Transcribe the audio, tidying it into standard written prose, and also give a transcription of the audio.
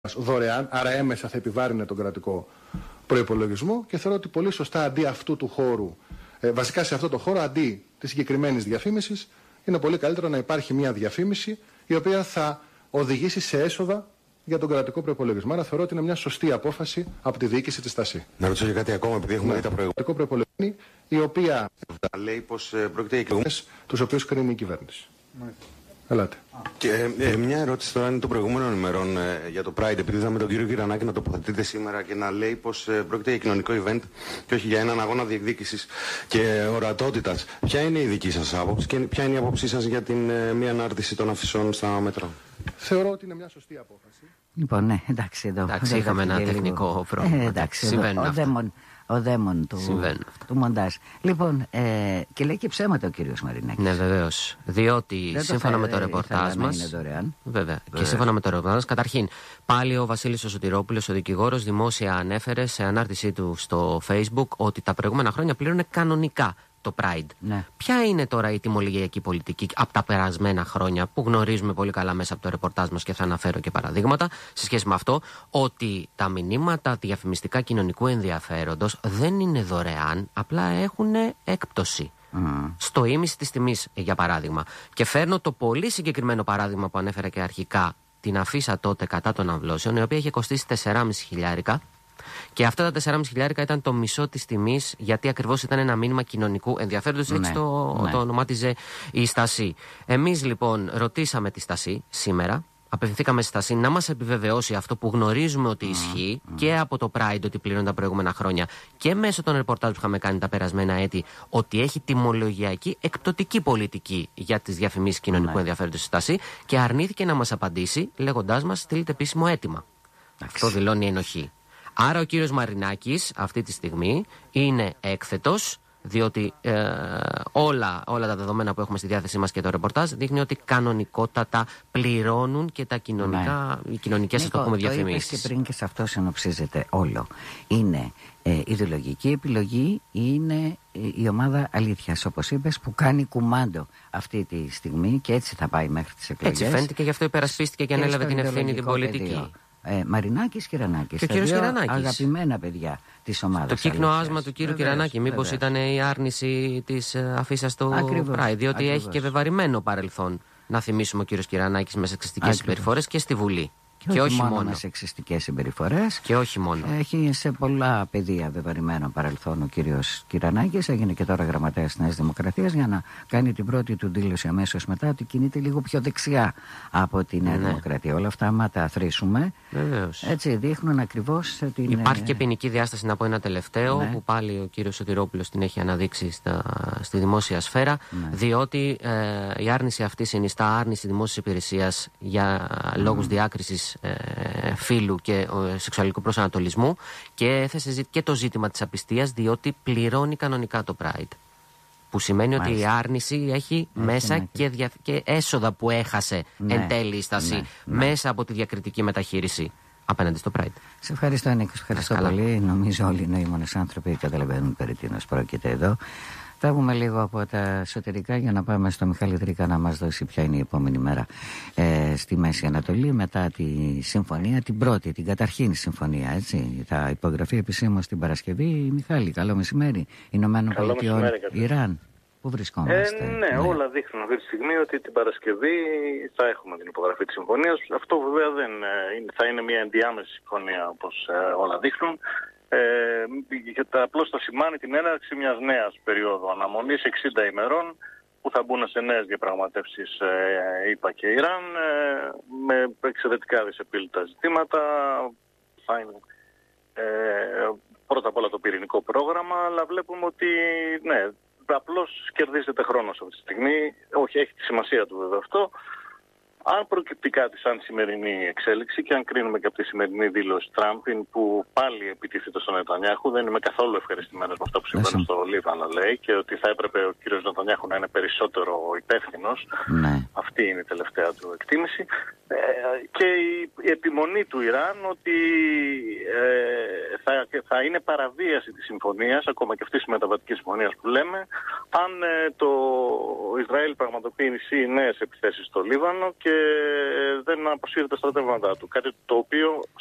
δωρεάν, άρα έμεσα θα επιβάρυνε τον κρατικό προϋπολογισμό και θεωρώ ότι πολύ σωστά αντί αυτού του χώρου, βασικά σε αυτό το χώρο, αντί της συγκεκριμένης διαφήμισης, είναι πολύ καλύτερο να υπάρχει μια διαφήμιση η οποία θα οδηγήσει σε έσοδα για τον κρατικό προϋπολογισμό. Άρα θεωρώ ότι είναι μια σωστή απόφαση από τη διοίκηση της ΤΑΣΥ. Να ρωτήσω και κάτι ακόμα, επειδή έχουμε δει τα προηγούμενα. Προϋπολογισμό, η οποία λέει πως πρόκειται για εκλογές, τους οποίους κρίνει η κυβέρνηση. Ελάτε. Και μια ερώτηση τώρα είναι των προηγούμενων ημερών για το Pride. Επειδή είδαμε τον κύριο Κυρανάκη να τοποθετείται σήμερα και να λέει πως πρόκειται για κοινωνικό event και όχι για έναν αγώνα διεκδίκησης και ορατότητας. Ποια είναι η δική σας άποψη και ποια είναι η άποψή σας για την μη ανάρτηση των αφισών στα μέτρα? Θεωρώ ότι είναι μια σωστή απόφαση. Λοιπόν, ναι, εντάξει εδώ. Εντάξει, είχαμε ένα τεχνικό πρόβλημα. Εντάξει, ο δαίμον του μοντάζ. Λοιπόν, και λέει και ψέματα ο κύριος Μαρινάκης. Ναι, βεβαίως. Διότι σύμφωνα με το ρεπορτάζ μας. Βέβαια. Και σύμφωνα με το ρεπορτάζ μας, καταρχήν, πάλι ο Βασίλης ο Σωτηρόπουλος, ο δικηγόρος, δημόσια ανέφερε σε ανάρτησή του στο Facebook ότι τα προηγούμενα χρόνια πλήρωνε κανονικά το Pride. Ναι. Ποια είναι τώρα η τιμολογιακή πολιτική από τα περασμένα χρόνια που γνωρίζουμε πολύ καλά μέσα από το ρεπορτάζ μας και θα αναφέρω και παραδείγματα σε σχέση με αυτό, ότι τα μηνύματα διαφημιστικά κοινωνικού ενδιαφέροντος δεν είναι δωρεάν, απλά έχουν έκπτωση. Στο ίμιση της τιμής, για παράδειγμα. Και φέρνω το πολύ συγκεκριμένο παράδειγμα που ανέφερα και αρχικά, την αφίσα τότε κατά των αμβλώσεων, η οποία είχε κοστίσει 4.500 χιλιάρικα. Και αυτά τα 4.500 χιλιάρικα ήταν το μισό της τιμής, γιατί ακριβώς ήταν ένα μήνυμα κοινωνικού ενδιαφέροντος. Έτσι το ονομάτιζε η Στασή. Εμείς λοιπόν ρωτήσαμε τη Στασή σήμερα, απευθυνθήκαμε στη Στασή να μας επιβεβαιώσει αυτό που γνωρίζουμε ότι ισχύει και από το Pride ότι πληρώνει τα προηγούμενα χρόνια και μέσω των ρεπορτάζ που είχαμε κάνει τα περασμένα έτη, ότι έχει τιμολογιακή εκπτωτική πολιτική για τις διαφημίσεις κοινωνικού ενδιαφέροντος στη Στασή, και αρνήθηκε να μας απαντήσει λέγοντάς μας στείλτε επίσημο αίτημα. Αυτό δηλώνει ενοχή. Άρα ο κύριος Μαρινάκης αυτή τη στιγμή είναι έκθετος, διότι όλα τα δεδομένα που έχουμε στη διάθεσή μας και το ρεπορτάζ δείχνει ότι κανονικότατα πληρώνουν και τα οι κοινωνικές, ας το πούμε, διαφημίσεις. Το είπες και πριν και σε αυτό συνοψίζεται όλο. Είναι ιδεολογική επιλογή, είναι η ομάδα αλήθειας, όπως είπες, που κάνει κουμάντο αυτή τη στιγμή και έτσι θα πάει μέχρι τις εκλογές. Έτσι φαίνεται και γι' αυτό υπερασπίστηκε και ανέλαβε την ευθύνη την πολιτική. Μαρινάκης, Κυρανάκης. Και ο κύριος Κυρανάκης. Αγαπημένα παιδιά της ομάδας. Το κύκνο άσμα του κύριου Κυρανάκη. Μήπως ήταν η άρνηση της αφίσας του Pride? Διότι έχει και βεβαρημένο παρελθόν, να θυμίσουμε, ο κύριος Κυρανάκης με σεξιστικές συμπεριφορές και στη Βουλή. Και όχι μόνο με σεξιστικές συμπεριφορές. Και όχι μόνο. Έχει σε πολλά πεδία βεβαρημένο παρελθόν ο κύριος Κυρανάκης. Έγινε και τώρα γραμματέας της Νέας Δημοκρατίας για να κάνει την πρώτη του δήλωση αμέσως μετά ότι κινείται λίγο πιο δεξιά από τη Νέα Δημοκρατία. Όλα αυτά, άμα τα αθροίσουμε, έτσι δείχνουν ακριβώς την. Υπάρχει και ποινική διάσταση, να πω ένα τελευταίο, που πάλι ο κύριος Σωτηρόπουλος την έχει αναδείξει στη δημόσια σφαίρα. Διότι η άρνηση αυτή συνιστά άρνηση δημόσιας υπηρεσίας για λόγους διάκρισης φύλου και σεξουαλικού προσανατολισμού, και έθεσε και το ζήτημα της απιστίας, διότι πληρώνει κανονικά το Pride. Που σημαίνει ότι η άρνηση έχει μέσα και έσοδα που έχασε εν τέλει η Στασή μέσα από τη διακριτική μεταχείριση απέναντι στο Pride. Σε ευχαριστώ, Νίκο. Ευχαριστώ πολύ. Νομίζω όλοι οι νοήμονες άνθρωποι καταλαβαίνουν περί τίνος πρόκειται εδώ. Φεύγουμε λίγο από τα εσωτερικά για να πάμε στο Μιχάλη Τρίκα να μας δώσει ποια είναι η επόμενη μέρα στη Μέση Ανατολή μετά τη συμφωνία, την πρώτη, την καταρχήν συμφωνία, έτσι. Θα υπογραφεί επισήμως την Παρασκευή. Μιχάλη, καλό μεσημέρι. Ηνωμένων Πολιτειών, Ιράν. Πού βρισκόμαστε? Ναι, όλα δείχνουν αυτή τη στιγμή ότι την Παρασκευή θα έχουμε την υπογραφή της συμφωνίας. Αυτό βέβαια δεν θα είναι μια ενδιάμεση συμφωνία, όπως όλα δείχνουν. Απλώς θα σημάνει την έναρξη μιας νέας περίοδου αναμονής 60 ημερών που θα μπουν σε νέες διαπραγματεύσεις ΗΠΑ και Ιράν με εξαιρετικά δυσεπίλητα ζητήματα. Θα είναι πρώτα απ' όλα το πυρηνικό πρόγραμμα, αλλά βλέπουμε ότι απλώς κερδίζεται χρόνος αυτή τη στιγμή. Όχι, έχει τη σημασία του βέβαια αυτό. Αν προκυπτεί κάτι σαν σημερινή εξέλιξη και αν κρίνουμε και από τη σημερινή δήλωση Τραμπ, που πάλι επιτίθεται στον Νετανιάχου, δεν είμαι καθόλου ευχαριστημένος με αυτό που συμβαίνει στο Λίβανο, λέει, και ότι θα έπρεπε ο κύριος Νετανιάχου να είναι περισσότερο υπεύθυνος. Αυτή είναι η τελευταία του εκτίμηση. Και η επιμονή του Ιράν ότι θα είναι παραβίαση της συμφωνίας, ακόμα και αυτής της μεταβατικής συμφωνίας που λέμε, αν το Ισραήλ πραγματοποιήσει νέες επιθέσεις στο Λίβανο και δεν αποσύρει τα στρατεύματά του. Κάτι το οποίο